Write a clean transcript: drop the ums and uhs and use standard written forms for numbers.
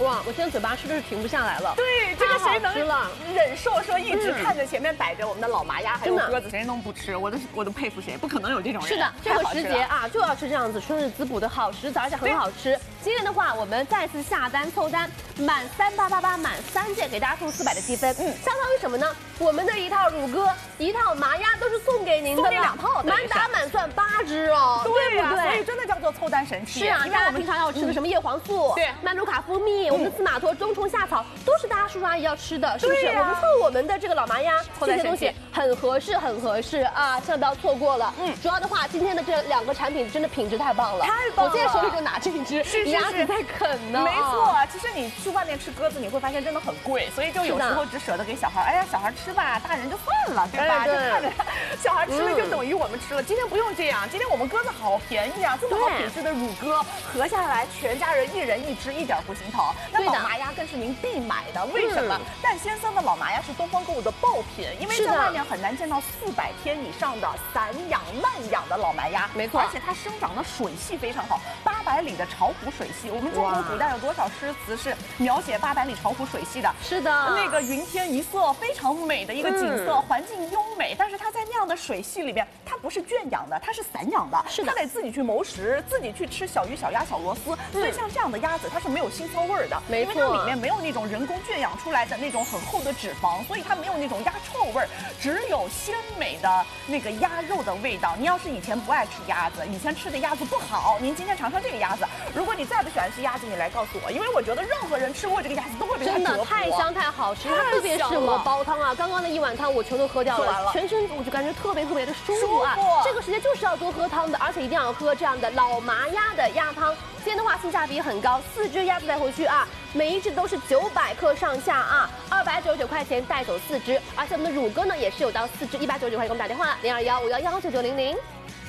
哇，我现在嘴巴是不是停不下来了？ 对，这个谁能吃了忍受说一直看着前面摆着我们的老麻鸭还有鸽子，谁能不吃？我都佩服谁，不可能有这种人。 是的，这个时节啊就要吃这样子春日滋补的好食材，而且很好吃。今天的话，我们再次下单凑单，满3888满3件给大家送400的积分。相当于什么呢？我们的一套乳鸽、一套麻鸭都是送给您的， 送你2套， 满打满算8只哦， 对不对？ 所以真的叫做凑单神器。 是啊，大家平常要吃的什么叶黄素、 对， 曼卢卡蜂蜜、我们的司马托、冬虫夏草，都是大家叔叔阿姨要吃的，是不是？我们凑我们的这个老麻鸭，这些东西很合适，很合适啊，千万不要错过了。主要的话，今天的这2个产品真的品质太棒了， 太棒了！ 我现在手里就拿这一只，鸭子在啃呢。 没错，其实你去外面吃鸽子，你会发现真的很贵，所以就有时候只舍得给小孩，哎呀，小孩吃吧，大人就算了，对吧？就看着小孩吃了就等于我们吃了。今天不用这样，今天我们鸽子好便宜啊，这么好品质的乳鸽，合下来全家人1人1只，一点不心疼。那老麻鸭更是您必买的，为什么？淡鲜色的老麻鸭是东方购物的爆品，因为在外面很难见到400天以上的散养慢养的老麻鸭， 没错， 而且它生长的水系非常好，800里的巢湖水系。我们中国古代有多少诗词是描写800里巢湖水系的？ 是的， 那个云天一色，非常美的一个景色，环境优美。但是它在那样的水系里面，它不是圈养的，它是散养的， 是的， 它得自己去谋食，自己去吃小鱼、小鸭、小螺丝。所以像这样的鸭子，它是没有腥臊味的， 没错， 因为它里面没有那种人工圈养出来的那种很厚的脂肪，所以它没有那种鸭臭味，只有鲜美的那个鸭肉的味道。您要是以前不爱吃鸭子，以前吃的鸭子不好，您今天尝尝这个鸭子。如果你再不喜欢吃鸭子，你来告诉我，因为我觉得任何人吃过这个鸭子都会被它折服。 真的太香太好吃，它特别适合煲汤啊。刚刚那1碗汤我全都喝掉了，全身我就感觉特别的舒服啊。这个时间就是要多喝汤的，而且一定要喝这样的老麻鸭的鸭汤。今天的话性价比很高，4只鸭子带回去啊，每一只都是900克上下啊，299块钱带走4只，而且我们的乳鸽呢也是有到4只，199块钱，给我们打电话0215119900。